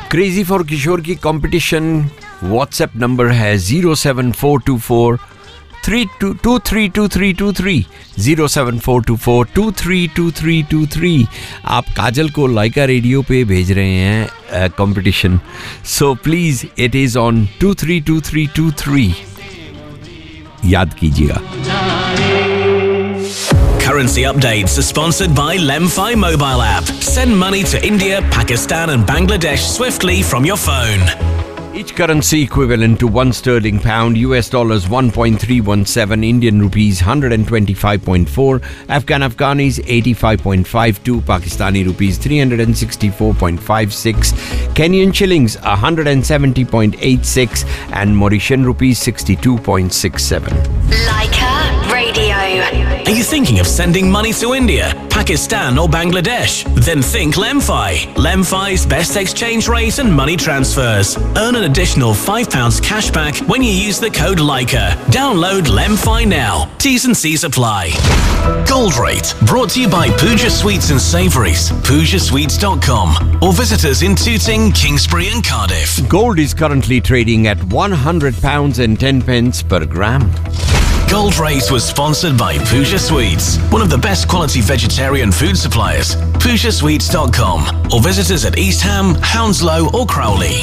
Crazy for किशोर की competition WhatsApp number है 07424 232323 07424232323। आप काजल को लाइका रेडियो पे भेज रहे हैं competition, so please it is on 232323। याद कीजिएगा। Currency updates are sponsored by Lemfi mobile app. Send money to India, Pakistan and Bangladesh swiftly from your phone. Each currency equivalent to £1 sterling, US dollars 1.317, Indian rupees 125.4, Afghanis 85.52, Pakistani rupees 364.56, Kenyan shillings 170.86 and Mauritian rupees 62.67. Leica Radio. Are you thinking of sending money to India, Pakistan or Bangladesh? Then think Lemfi. Lemfi's best exchange rate and money transfers. Earn an additional £5 cashback when you use the code Leica. Download Lemfi now. T's and C's apply. Gold Rate, brought to you by Pooja Sweets and Savouries. PoojaSweets.com or visit us in Tooting, Kingsbury and Cardiff. Gold is currently trading at £100 and 10 pence per gram. Gold Rate was sponsored by Pooja Sweets, one of the best quality vegetarian food suppliers. PoojaSweets.com or visit us at East Ham, Hounslow or Crowley.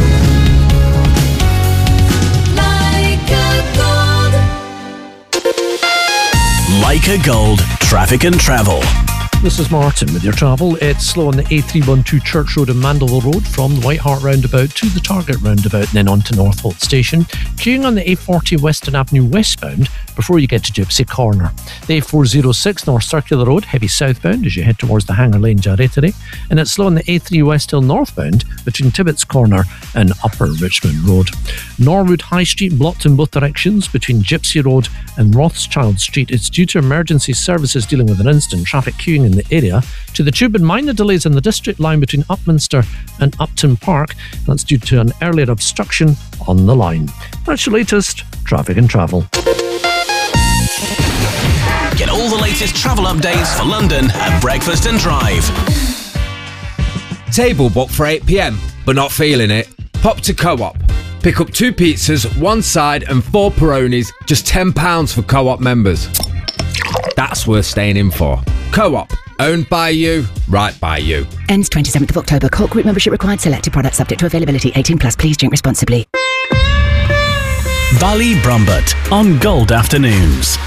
Leica Gold, traffic and travel. This is Martin with your travel. It's slow on the A312 Church Road and Mandeville Road from the White Hart roundabout to the Target roundabout and then on to Northolt Station. Queuing on the A40 Western Avenue westbound before you get to Gypsy Corner. The A406 North Circular Road, heavy southbound as you head towards the Hanger Lane Jarrettery. And it's slow on the A3 West Hill northbound between Tibbetts Corner and Upper Richmond Road. Norwood High Street blocked in both directions between Gypsy Road and Rothschild Street. It's due to emergency services dealing with an incident. Traffic queuing in the area. To the Tube and minor delays on the District Line between Upminster and Upton Park. That's due to an earlier obstruction on the line. That's your latest traffic and travel. Get all the latest travel updates for London at Breakfast and Drive. Table booked for 8 p.m, but not feeling it? Pop to Co-op. Pick up 2 pizzas, 1 side and 4 Peronis, just £10 for Co-op members. That's worth staying in for. Co-op. Owned by you, right by you. Ends 27th of October. Cork Group membership required. Selected products subject to availability. 18 plus. Please drink responsibly. Bali Brumbert on Gold Afternoons.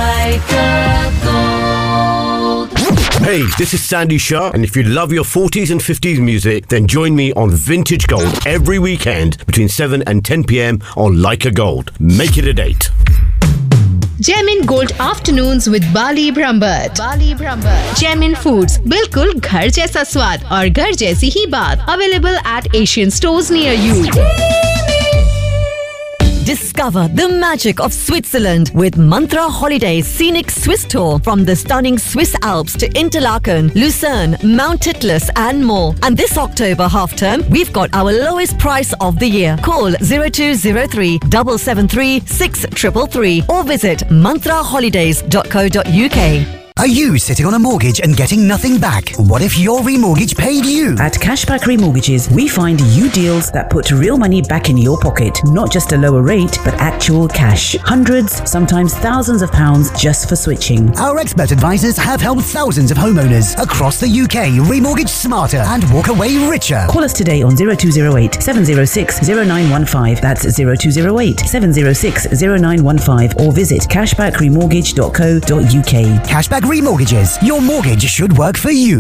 Hey, this is Sandy Shah, and if you love your 40s and 50s music, then join me on Vintage Gold every weekend between 7 and 10 p.m. on Leica Gold. Make it a date. Gemin Gold Afternoons with Bali Brumbert. Gemin Foods, बिल्कुल घर जैसा स्वाद और घर जैसी ही बात. Available at Asian stores near you. Discover the magic of Switzerland with Mantra Holidays Scenic Swiss Tour from the stunning Swiss Alps to Interlaken, Lucerne, Mount Titlis and more. And this October half-term, we've got our lowest price of the year. Call 0203 773 6333 or visit mantraholidays.co.uk. Are you sitting on a mortgage and getting nothing back? What if your remortgage paid you? At Cashback Remortgages, we find you deals that put real money back in your pocket. Not just a lower rate, but actual cash. Hundreds, sometimes thousands of pounds just for switching. Our expert advisors have helped thousands of homeowners across the UK remortgage smarter and walk away richer. Call us today on 0208 706 0915. That's 0208 706 0915 or visit cashbackremortgage.co.uk. Cashback Remortgages. Your mortgage should work for you.